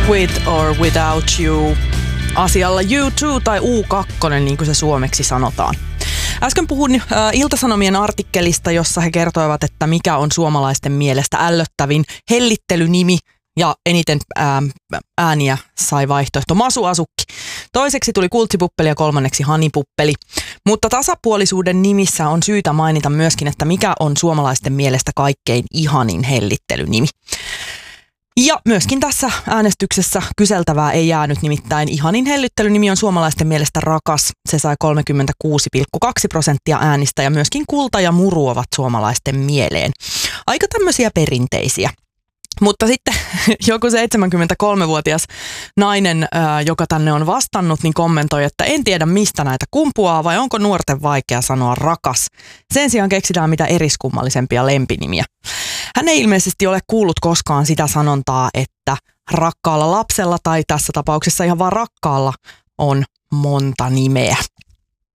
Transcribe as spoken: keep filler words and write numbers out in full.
With or Without You asialla U two tai U two, niin kuin se suomeksi sanotaan. Äsken puhun äh, Ilta-Sanomien artikkelista, jossa he kertoivat, että mikä on suomalaisten mielestä ällöttävin hellittelynimi ja eniten ää, ääniä sai vaihtoehto Masuasukki. Toiseksi tuli Kultsipuppeli ja kolmanneksi Hanipuppeli. Mutta tasapuolisuuden nimissä on syytä mainita myöskin, että mikä on suomalaisten mielestä kaikkein ihanin hellittelynimi. Ja myöskin tässä äänestyksessä kyseltävää ei jäänyt, nimittäin ihanin hellittelynimi on suomalaisten mielestä Rakas. Se sai kolmekymmentäkuusi pilkku kaksi prosenttia äänistä ja myöskin Kulta ja Muru ovat suomalaisten mieleen. Aika tämmöisiä perinteisiä. Mutta sitten joku seitsemänkymmentäkolmevuotias nainen, ää, joka tänne on vastannut, niin kommentoi, että en tiedä mistä näitä kumpuaa vai onko nuorten vaikea sanoa rakas. Sen sijaan keksitään mitä eriskummallisempia lempinimiä. Hän ei ilmeisesti ole kuullut koskaan sitä sanontaa, että rakkaalla lapsella tai tässä tapauksessa ihan vaan rakkaalla on monta nimeä.